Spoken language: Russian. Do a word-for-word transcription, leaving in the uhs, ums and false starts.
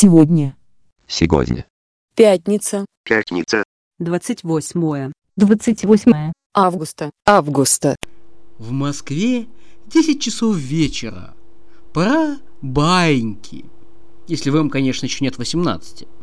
Сегодня. Сегодня. Пятница. Пятница. двадцать восьмое. двадцать восьмое Августа. Августа. В Москве десять часов вечера. Пора баиньки. Если вам, конечно, еще нет восемнадцати.